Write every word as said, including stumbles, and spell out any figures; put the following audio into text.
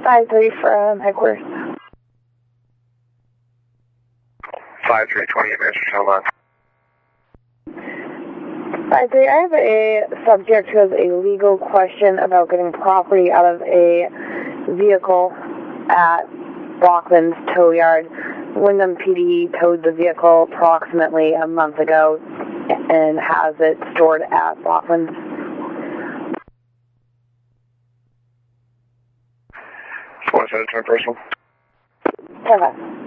five three from headquarters. five three, twenty-eight minutes, hold on. five three, I have a subject who has a legal question about getting property out of a vehicle at Brockman's tow yard. Wyndham P D towed the vehicle approximately a month ago and has it stored at Brockman's. Want to send it to my personal? Okay.